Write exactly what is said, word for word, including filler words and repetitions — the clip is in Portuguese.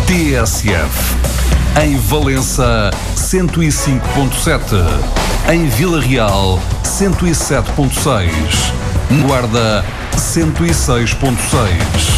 T S F. Em Valença, cento e cinco ponto sete. Em Vila Real, cento e sete ponto seis. Guarda, cento e seis ponto seis.